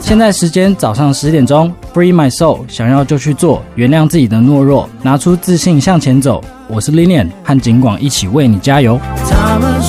现在时间早上10点钟 ，Free My Soul， 想要就去做，原谅自己的懦弱，拿出自信向前走。我是 Lilian， 和景广一起为你加油。 他们